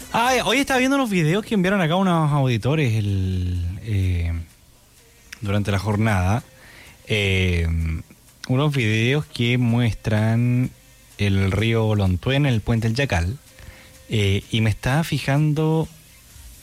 Hoy estaba viendo unos videos que enviaron acá unos auditores durante la jornada. Eh, Unos videos que muestran el río Lontuén, el puente del Yacal. Y me estaba fijando